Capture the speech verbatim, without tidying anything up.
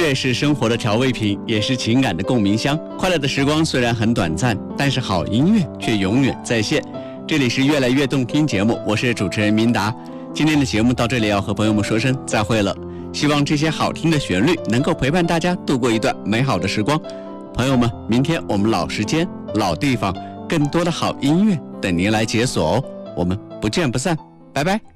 乐是生活的调味品，也是情感的共鸣箱。快乐的时光虽然很短暂，但是好音乐却永远在线。这里是越来越动听节目，我是主持人明达。今天的节目到这里要和朋友们说声再会了，希望这些好听的旋律能够陪伴大家度过一段美好的时光。朋友们，明天我们老时间老地方更多的好音乐等您来解锁哦，我们不见不散，拜拜。